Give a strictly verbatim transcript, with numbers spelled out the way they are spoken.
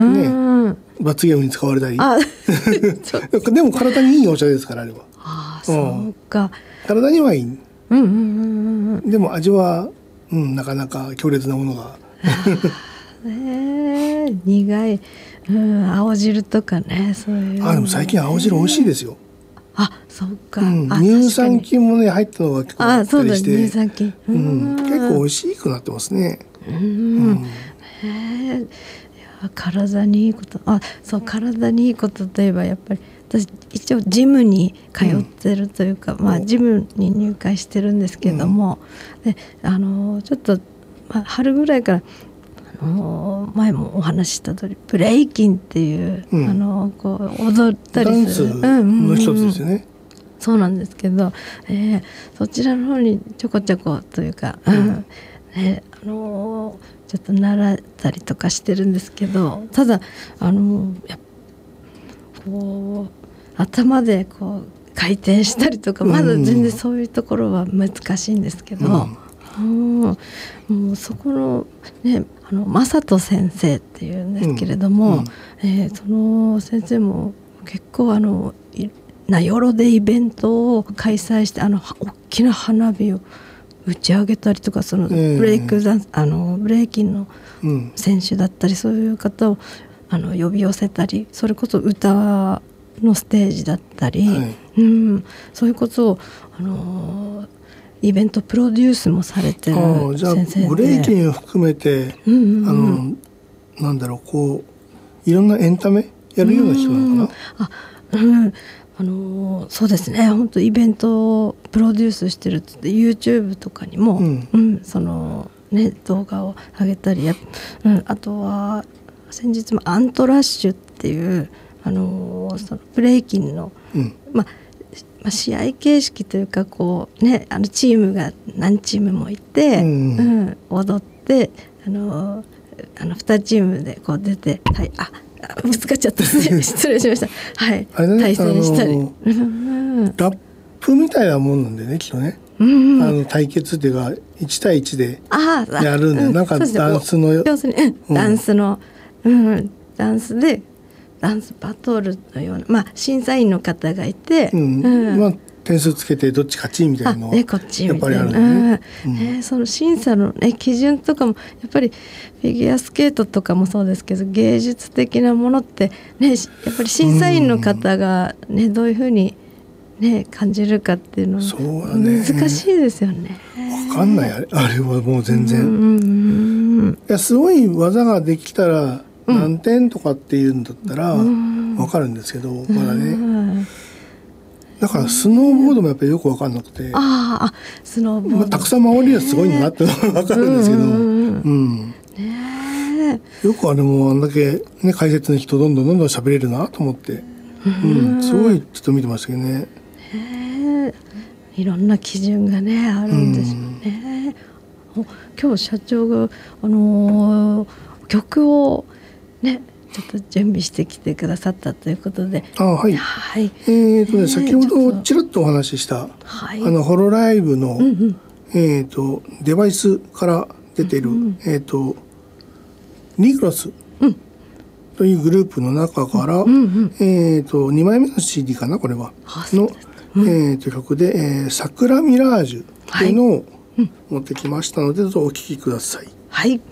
ね、罰ゲームに使われたりでも体にいいお茶ですからあれは。 あ、そうか、 うん、体にはいい、うんうんうんうん、 でも味は、うん、なかなか強烈なものがえー、苦い、うん、青汁とかね、そういう。 あ、でも最近青汁美味しいですよ。 あ、そうか、うん、 乳酸菌もね入ったのが結構あったりして、 乳酸菌、 うん、結構美味しくなってますね。 うん、うん、へー、いや体にいいこと、あ、そう体にいいことといえばやっぱり私一応ジムに通ってるというか、うん、まあジムに入会してるんですけども、うん、であのちょっと、まあ、春ぐらいからあの前もお話しした通りブレイキンっていう、うん、あのこう踊ったりするダンスの一つですよね、うんうんうん、 そうなんですけど、えー、そちらの方にちょこちょこというか、うんね、あのちょっと習ったりとかしてるんですけど、ただあのやっこう頭でこう回転したりとかまだ全然そういうところは難しいんですけど、うんうん、もうそこのね、あの正人先生っていうんですけれども、うんうん、えー、その先生も結構あの名寄でイベントを開催して、あの大きな花火を打ち上げたりとか、そのブレイクダンス、えー、あのブレイキンの選手だったり、そういう方をあの呼び寄せたり、それこそ歌のステージだったり、はい、うん、そういうことをあのイベントプロデュースもされてる先生で、 ブレイキンを含めて、うんうんうん、あのなんだろう、こういろんなエンタメやるような人なのかな。 あ、うん、あのそうですね、本当イベントをプロデュースしてるって YouTube とかにも、うんうん、そのね、動画を上げたりや、うん、あとは先日もアントラッシュっていうあのそのブレイキンの、うん、ままあ、試合形式というかこう、ね、あのチームが何チームもいて、うんうん、踊ってあのあのにチームでこう出て、はい、あぶつかっちゃった失礼しました、はい、あれ、ね、対戦したり、 ラップみたいなもんなんでね、きっとね、うんうん、あの対決っていうかいち対いちでやるんで、うん、なんかダンスの要するに、うん、ダンスの、うん、ダンスでダンスバトルのような、まあ、審査員の方がいて、 うんうん、まあ、点数つけてどっち勝ちみたいなのはやっぱりあるんでね、 うんえー、その審査の、ね、基準とかもやっぱりフィギュアスケートとかもそうですけど、芸術的なものって、ね、やっぱり審査員の方が、ね、どういうふうに、ね、感じるかっていうのは難しいですよね。 分かんない、あれ、あれはもう全然、うんうんうん、いやすごい技ができたら何点とかっていうんだったら分かるんですけど、うん、まだね、だからスノーボードもやっぱりよく分かんなくて、 ああ、スノーボード、まあ、 たくさん回りはすごいんだなってのは分かるんですけど、うんうんうんね、よくあれもあんだけ、ね、解説の人どんどんどんどん喋れるなと思って、うんうん、すごいちょっと見てましたけどね。 ね、いろんな基準がねあるんですよね、うん、今日社長が、あのー、曲をねちょっと準備してきてくださったということで、 あ、はい、はい、えーとね、先ほどちらっとお話しした、はい、あのホロライブの、うんうん、えーとデバイスから出てる、うんうん、えーとニグロスというグループの中から、うんうん、えーとにまいめの シーディー かな、これはの、うん、えーと曲で、えー、桜ミラージュというのを持ってきましたので、どうぞお聴きください。 はい。